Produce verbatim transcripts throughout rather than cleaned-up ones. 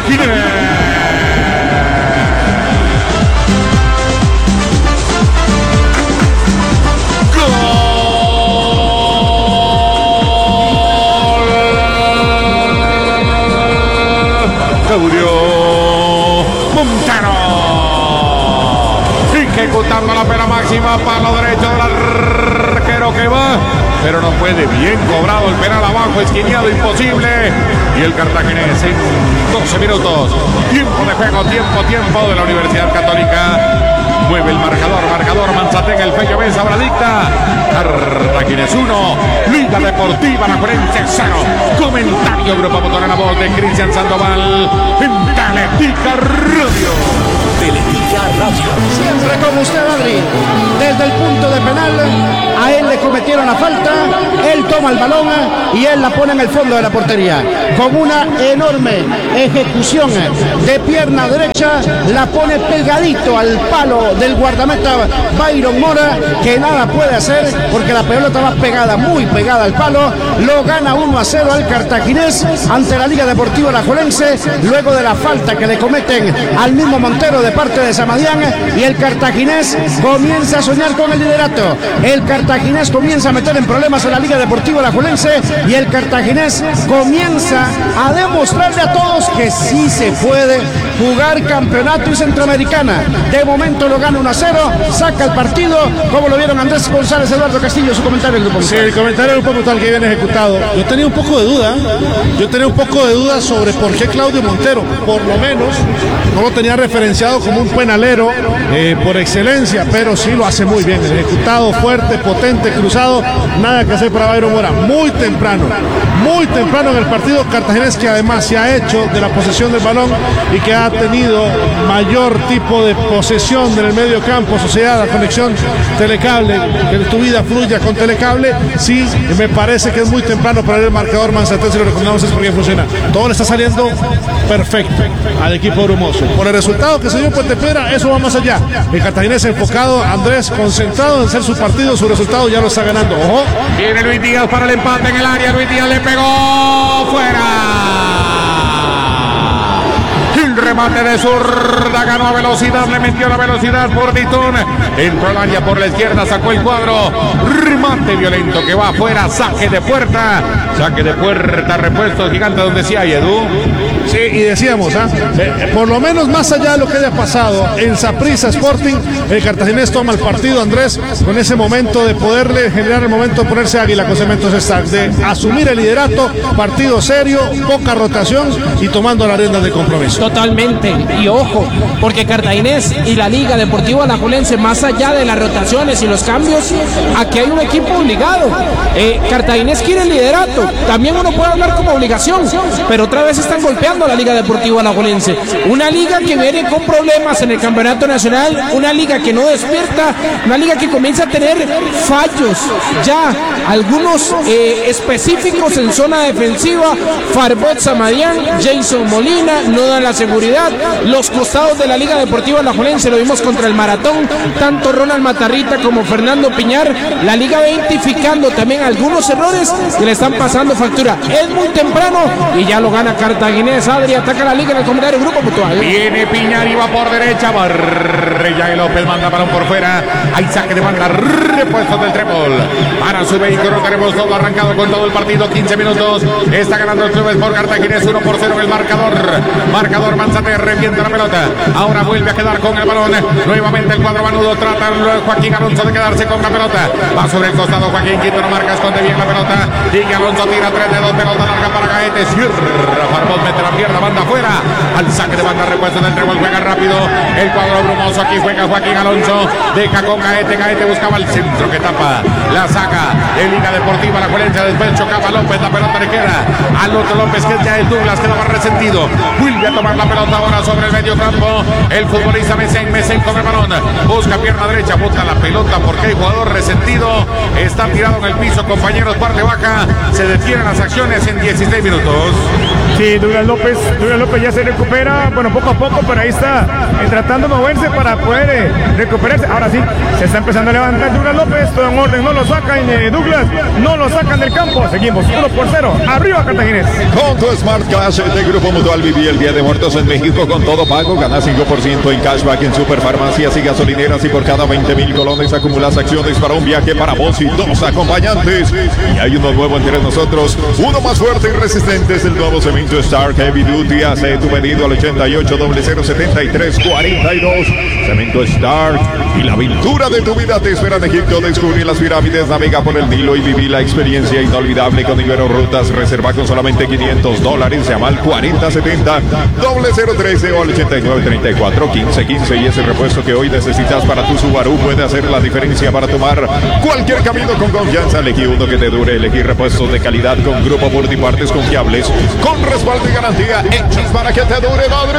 Cartaginés. Claudio Montero, ejecutando la pena máxima, palo derecho del arquero que va, pero no puede, bien cobrado el penal abajo, esquineado, imposible, y el Cartaginés en doce minutos, tiempo de juego, tiempo, tiempo de la Universidad Católica. Mueve el marcador, marcador Manzatén, el Fello Mesa, ahora dicta. Cartaginés uno, Liga Deportiva Alajuelense cero. Comentario Grupo Motor en la voz de Cristian Sandoval en Teletica Radio. Teletica Radio. Siempre con usted, Adri. Desde el punto de penal, a él le cometieron la falta, él toma el balón y él la pone en el fondo de la portería. Con una enorme ejecución de pierna derecha, la pone pegadito al palo del guardameta Byron Mora, que nada puede hacer porque la pelota va pegada, muy pegada al palo. Lo gana uno a cero al Cartaginés ante la Liga Deportiva Alajuelense, luego de la falta que le cometen al mismo Montero de parte de Samadián, y el Cartaginés comienza a soñar con el liderato. El Cartaginés comienza a meter en problemas a la Liga Deportiva Alajuelense y el Cartaginés comienza a demostrarle a todos que sí se puede jugar campeonato y centroamericana. De momento lo gana uno a cero, saca el partido, como lo vieron Andrés González, Eduardo Castillo, su comentario en Grupo. Sí, el comentario del Grupo Tal que viene ejecutado. Yo tenía un poco de duda, yo tenía un poco de duda sobre por qué Claudio Montero, por lo menos, no lo tenía referenciado como un penalero eh, por excelencia, pero sí lo hace muy bien, ejecutado, fuerte, potente, cruzado, nada que hacer para Byron Mora, muy temprano, muy temprano en el partido Cartaginés, que además se ha hecho de la posesión del balón y que ha tenido mayor tipo de posesión en el medio campo, asociada a la conexión telecable, que tu vida fluya con telecable. Sí, me parece que es muy temprano para el marcador Manzatén, si lo recordamos es porque funciona. Todo le está saliendo perfecto al equipo brumoso. Por el resultado que se dio en Puente Piedra, eso va más allá. El Cartaginés enfocado, Andrés concentrado en hacer su partido, su resultado ya lo está ganando. Ojo. Viene Luis Díaz para el empate en el área, Luis Díaz le pegó fuera. El remate de zurda, ganó a velocidad, le metió la velocidad por Ditón, entró al área por la izquierda, sacó el cuadro, remate violento que va afuera, saque de puerta, saque de puerta, repuesto gigante donde sí hay, Edu. Sí, y decíamos, ¿ah? eh, por lo menos más allá de lo que haya pasado en Saprissa Sporting, el Cartaginés toma el partido, Andrés, con ese momento de poderle generar el momento de ponerse águila con Cementos Stack, de asumir el liderato, partido serio, poca rotación y tomando las riendas de compromiso. Totalmente, y ojo, porque Cartaginés y la Liga Deportiva Alajuelense, más allá de las rotaciones y los cambios, aquí hay un equipo obligado. eh, Cartaginés quiere el liderato, también uno puede hablar como obligación, pero otra vez están golpeando a la Liga Deportiva Alajuelense, una liga que viene con problemas en el campeonato nacional, una liga que no despierta, una liga que comienza a tener fallos ya, algunos eh, específicos en zona defensiva. Farbot Samadián, Jason Molina no dan la seguridad. Los costados de la Liga Deportiva Alajuelense, lo vimos contra el Maratón, tanto Ronald Matarrita como Fernando Piñar, la liga va identificando también algunos errores que le están pasando factura. Es muy temprano y ya lo gana Cartaginés. Adri, ataca la liga en el comentario del Grupo Mutual. Viene Piñar y va por derecha, Barreya y López manda balón por fuera, hay saque de banda, repuesto del Trébol para su vehículo. Tenemos todo arrancado con todo el partido, quince minutos, está ganando el Club Sport Cartaginés uno por cero en el marcador. Marcador Manzatén, revienta la pelota, ahora vuelve a quedar con el balón, nuevamente el cuadro manudo, trata Joaquín Alonso de quedarse con la pelota, va sobre el costado Joaquín, Quinto no marca, esconde bien la pelota, y Alonso tira tres dedos, pelota larga para Gaete, cierra, Farbot mete la pierna, banda afuera, al saque de banda, repuesto del Trébol, juega rápido, el cuadro brumoso, aquí juega Joaquín Alonso, deja con Gaete, Gaete buscaba el centro que tapa, la saca, en Liga Deportiva Alajuelense, después chocaba López, la pelota le queda al otro López, que es ya el Douglas, que quedaba resentido, vuelve a tomar la pelota ahora sobre el medio campo, el futbolista Mesén, Mesén con el balón, busca pierna derecha, busca la pelota porque hay jugador resentido, está tirado en el piso, compañeros, parte baja, se detienen las acciones en dieciséis minutos. Sí, Douglas López, Douglas López ya se recupera, bueno, poco a poco, pero ahí está eh, tratando de moverse para poder eh, recuperarse. Ahora sí, se está empezando a levantar Douglas López, todo en orden, no lo sacan eh, Douglas, no lo sacan del campo. Seguimos uno por cero, arriba Cartaginés. Con tu Smart Cash de Grupo Mutual viví el Día de Muertos en México con todo pago, gana cinco por ciento en cashback en superfarmacias y gasolineras y por cada veinte mil colones acumulas acciones para un viaje para vos y dos acompañantes. Y hay uno nuevo entre nosotros, uno más fuerte y resistente, es el nuevo cemento Stark Heavy Duty. Hace tu pedido al ochenta y ocho, cero cero setenta y tres cuarenta y dos. Cemento Stark y la aventura de tu vida te espera en Egipto. Descubrí las pirámides, navega por el Nilo y viví la experiencia inolvidable con Ibero Rutas. Reserva con solamente quinientos dólares. Llama al cuarenta setenta, cero cero trece o al ochenta y nueve treinta y cuatro quince quince. Y ese repuesto que hoy necesitas para tu Subaru puede hacer la diferencia para tomar cualquier camino con confianza. Elegí uno que te dure. Elegí repuestos de calidad con Grupo Multipartes confiables, con respaldo y garantía hechos para que te dure, madre.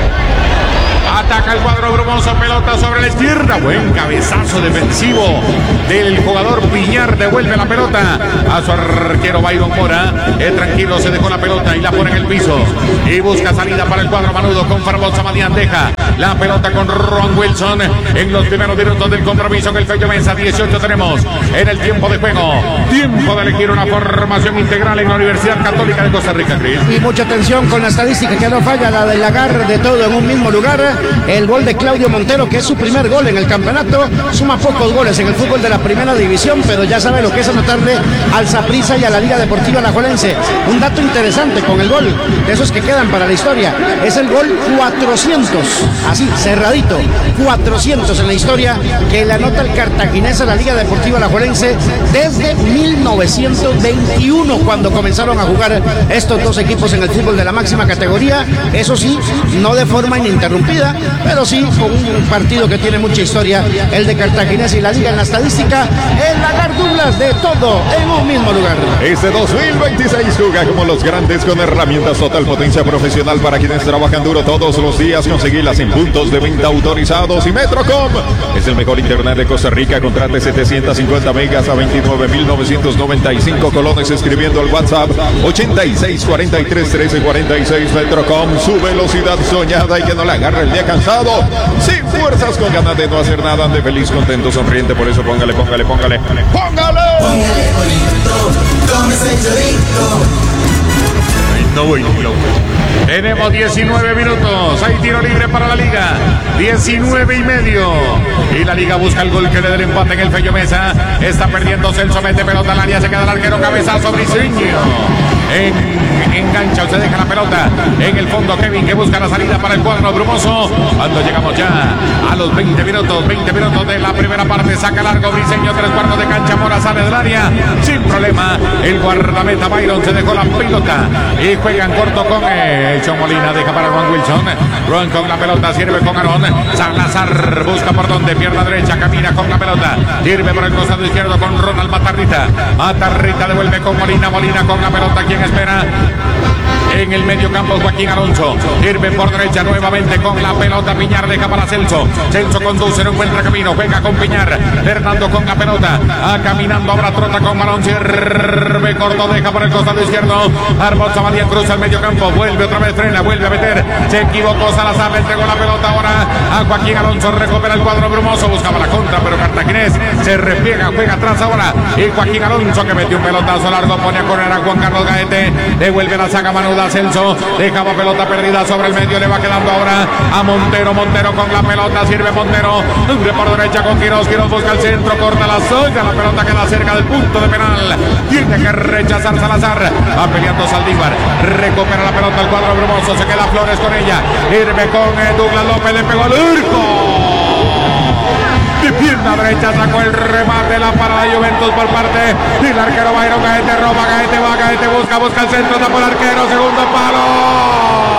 Ataca el cuadro brumoso, pelota sobre la izquierda. Buen cabezazo defensivo del jugador Piñar. Devuelve la pelota a su arquero Byron Mora. El tranquilo se dejó la pelota y la pone en el piso. Y busca salida para el cuadro manudo con Farbosa Madián. Deja la pelota con Ron Wilson en los primeros minutos del compromiso en el Fello Mesa. dieciocho tenemos en el tiempo de juego. Tiempo de elegir una formación integral en la Universidad Católica de Costa Rica, Cris. Y mucha atención con la estadística que no falla, la del agarre de todo en un mismo lugar. El gol de Claudio Montero, que es su primer gol en el campeonato, suma pocos goles en el fútbol de la primera división, pero ya sabe lo que es anotarle al Saprissa y a la Liga Deportiva Alajuelense. Un dato interesante con el gol, de esos que quedan para la historia, es el gol cuatrocientos, así, cerradito, cuatrocientos en la historia, que le anota el cartaginés a la Liga Deportiva Alajuelense desde mil novecientos veintiuno, cuando comenzaron a jugar estos dos equipos en el fútbol de la máxima categoría. Eso sí, no de forma ininterrumpida, pero sí con un partido que tiene mucha historia, el de Cartaginés y la Liga. En la estadística, el Lagar Douglas, de todo en un mismo lugar. Este dos mil veintiséis juega como los grandes con herramientas total potencia profesional para quienes trabajan duro todos los días. Conseguirlas en puntos de venta autorizados. Y Metrocom es el mejor internet de Costa Rica. Contrate setecientos cincuenta megas a veintinueve mil novecientos noventa y cinco colones escribiendo al WhatsApp ochenta y seis cuarenta y tres trece cuarenta y seis. Metrocom, su velocidad soñada y que no le agarre el día cansado, sin fuerzas, con ganas de no hacer nada, ande feliz, contento, sonriente. Por eso póngale, póngale, póngale, póngale. Póngale bonito, con ese chorito. No voy, no voy. Tenemos diecinueve minutos. Hay tiro libre para la Liga. diecinueve y medio. Y la Liga busca el gol que le dé el empate en el Fello Mesa. Está perdiendo Celso, mete pelota al área. Se queda el arquero, cabezazo Briceño. En, engancha o se deja la pelota en el fondo. Kevin, que busca la salida para el cuadro brumoso. Cuando llegamos ya a los veinte minutos, veinte minutos de la primera parte. Saca largo Briceño, tres cuartos de cancha. Mora sale del área sin problema. El guardameta Byron se dejó la pelota y juegan corto con el John Molina. Deja para Ron Wilson. Ron con la pelota, sirve con Aarón. Salazar busca por donde, pierna derecha, camina con la pelota, sirve por el costado izquierdo con Ronald Matarrita. Matarrita devuelve con Molina. Molina con la pelota, quien espera en el medio campo Joaquín Alonso. Sirve por derecha nuevamente con la pelota. Piñar deja para Celso. Celso conduce, no encuentra camino. Juega con Piñar. Fernando con la pelota. Ah, caminando ahora, trota con balón. Sirve corto, deja por el costado izquierdo. Arbosa Valía cruza el medio campo. Vuelve otra vez, frena, vuelve a meter. Se equivocó Salazar, le entregó la pelota ahora a Joaquín Alonso. Recupera el cuadro brumoso. Buscaba la contra, pero Cartaginés se repliega, juega atrás ahora. Y Joaquín Alonso, que metió un pelotazo largo, pone a correr a Juan Carlos Gaete. Devuelve la saga manuda. Celso dejaba pelota perdida sobre el medio, le va quedando ahora a Montero. Montero con la pelota, sirve Montero, libre por derecha con Quiroz. Quiroz busca el centro, corta la soya, la pelota queda cerca del punto de penal. Tiene que rechazar Salazar. Va peleando Saldívar, recupera la pelota el cuadro brumoso, se queda Flores con ella. Irve con eh, Douglas López, le pegó al arco. De pierna derecha sacó el remate, la parada de Juventus por parte del arquero Byron Gaete. Roba, Gaete va, Gaete busca, busca el centro, tapa el arquero, segundo palo.